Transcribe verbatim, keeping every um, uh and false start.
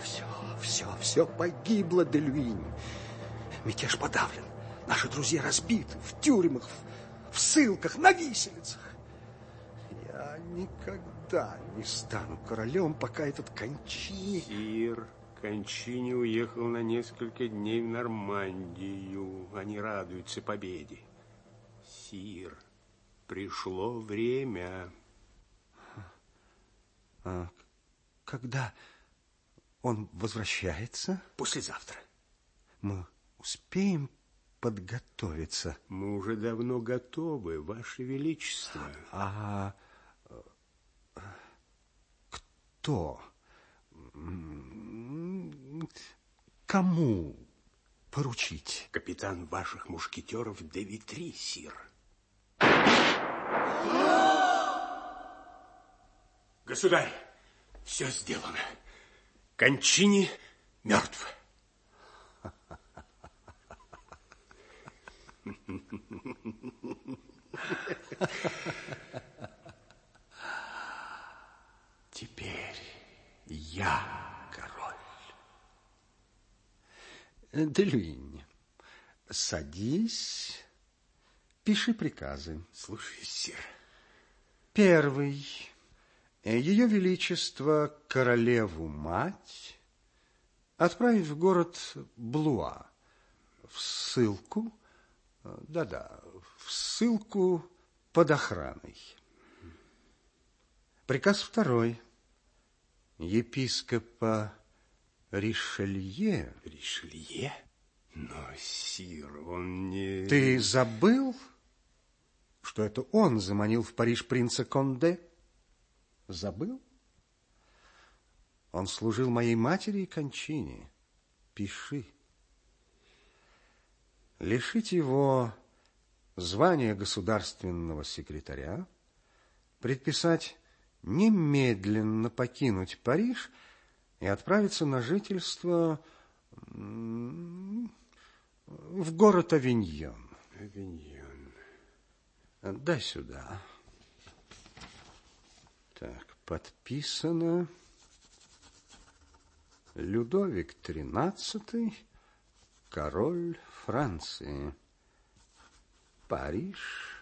Все, все, все погибло, де Люинь. Мятеж подавлен. Наши друзья разбиты в тюрьмах, в ссылках, на виселицах. Я никогда не стану королем, пока этот Кончини... Сир, Кончини уехал на несколько дней в Нормандию. Они радуются победе. Сир, пришло время. А когда он возвращается? Послезавтра. Мы успеем подготовиться? Мы уже давно готовы, Ваше Величество. А кто? Кому поручить? Капитан ваших мушкетеров де Витри, сир. Государь, все сделано. Кончини мертв. Теперь я король. де Люинь, садись, пиши приказы. Слушаюсь, сир. Первый. Ее Величество королеву-мать отправить в город Блуа, в ссылку, да-да, в ссылку под охраной. Приказ второй. Епископа Ришелье. Ришелье? Но, сир, он не... Ты забыл, что это он заманил в Париж принца Конде? Забыл? Он служил моей матери и Кончине. Пиши. Лишить его звания государственного секретаря, предписать немедленно покинуть Париж и отправиться на жительство в город Авиньон. Авиньон. Дай сюда. Так, подписано Людовик тринадцатый, король Франции. Париж,